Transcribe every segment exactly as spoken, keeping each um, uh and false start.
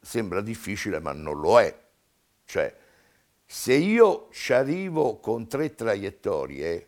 sembra difficile ma non lo è. Cioè, se io ci arrivo con tre traiettorie,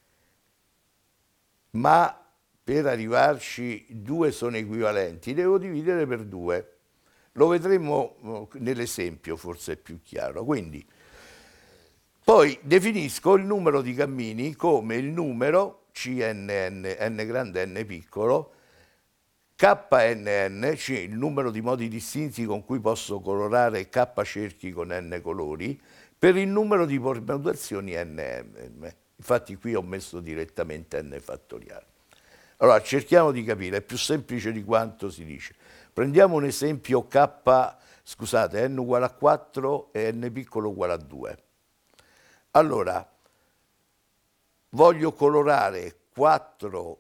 ma per arrivarci due sono equivalenti, devo dividere per due. Lo vedremo nell'esempio, forse è più chiaro. Quindi, poi definisco il numero di cammini come il numero C N N, n grande n piccolo, K N N, cioè il numero di modi distinti con cui posso colorare K cerchi con n colori, per il numero di permutazioni n m. Infatti qui ho messo direttamente n fattoriale. Allora, cerchiamo di capire, è più semplice di quanto si dice. Prendiamo un esempio K, scusate, n uguale a quattro e n piccolo uguale a due. Allora, voglio colorare quattro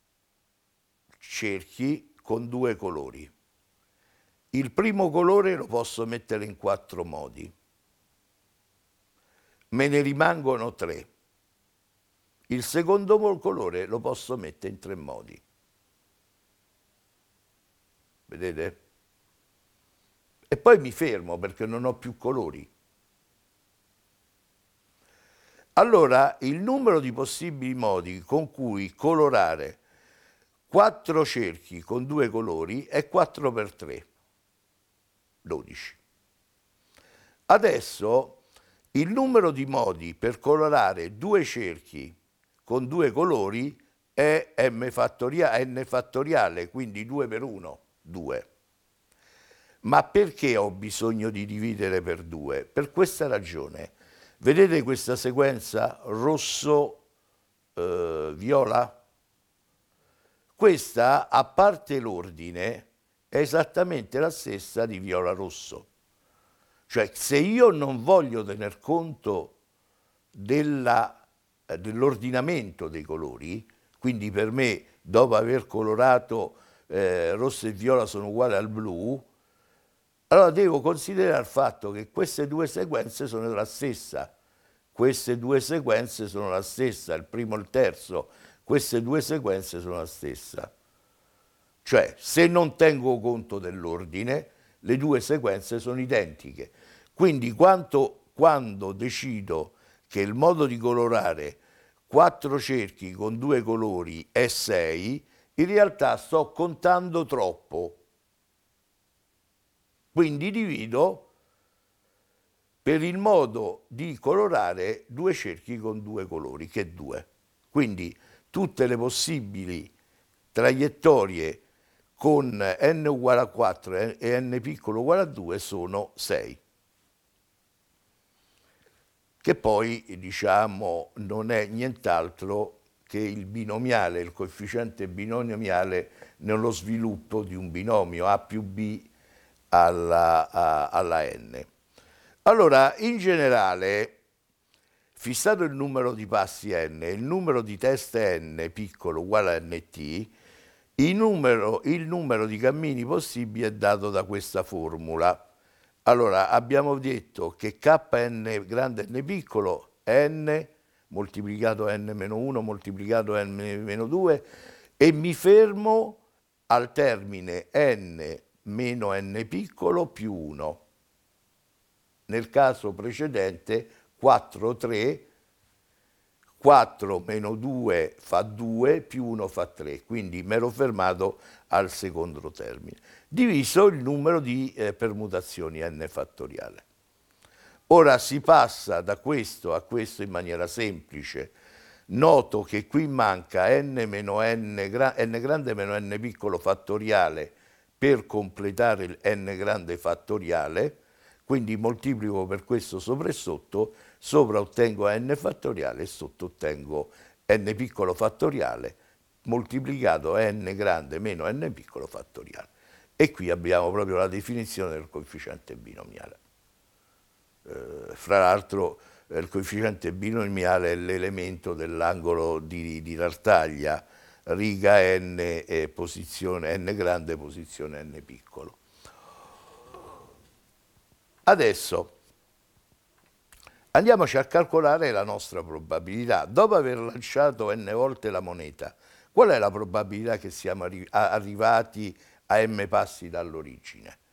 cerchi con due colori. Il primo colore lo posso mettere in quattro modi. Me ne rimangono tre. Il secondo colore lo posso mettere in tre modi. Vedete? E poi mi fermo perché non ho più colori. Allora, il numero di possibili modi con cui colorare quattro cerchi con due colori è quattro per tre, dodici. Adesso il numero di modi per colorare due cerchi con due colori è m fattoriale, n fattoriale, quindi due per uno, due. Ma perché ho bisogno di dividere per due? Per questa ragione. Vedete questa sequenza rosso-viola? Eh, questa, a parte l'ordine, è esattamente la stessa di viola-rosso. Cioè, se io non voglio tener conto della, eh, dell'ordinamento dei colori, quindi per me, dopo aver colorato eh, rosso e viola sono uguali al blu, allora devo considerare il fatto che queste due sequenze sono la stessa. Queste due sequenze sono la stessa, il primo e il terzo, queste due sequenze sono la stessa. Cioè, se non tengo conto dell'ordine, le due sequenze sono identiche. Quindi quanto, quando decido che il modo di colorare quattro cerchi con due colori è sei, in realtà sto contando troppo. Quindi divido per il modo di colorare due cerchi con due colori, che è due. Quindi tutte le possibili traiettorie con n uguale a quattro e n piccolo uguale a due sono sei. Che poi, diciamo, non è nient'altro che il binomiale, il coefficiente binomiale nello sviluppo di un binomio A più B alla, a, alla n. Allora, in generale, fissato il numero di passi n e il numero di teste n piccolo uguale a nt, il numero, il numero di cammini possibili è dato da questa formula. Allora, abbiamo detto che kn grande n piccolo è n moltiplicato n meno uno moltiplicato n meno due e mi fermo al termine n meno n piccolo più uno. Nel caso precedente quattro, tre, quattro meno due fa due, più uno fa tre, quindi mi ero fermato al secondo termine, diviso il numero di eh, permutazioni n fattoriale. Ora si passa da questo a questo in maniera semplice. Noto che qui manca n meno n, n grande meno n piccolo fattoriale per completare il n grande fattoriale, quindi moltiplico per questo sopra e sotto, sopra ottengo n fattoriale e sotto ottengo n piccolo fattoriale moltiplicato n grande meno n piccolo fattoriale. E qui abbiamo proprio la definizione del coefficiente binomiale. Eh, fra l'altro eh, il coefficiente binomiale è l'elemento dell'angolo di, di Tartaglia, riga n e posizione n grande, posizione n piccolo. Adesso andiamoci a calcolare la nostra probabilità. Dopo aver lanciato n volte la moneta, qual è la probabilità che siamo arri arrivati a m passi dall'origine?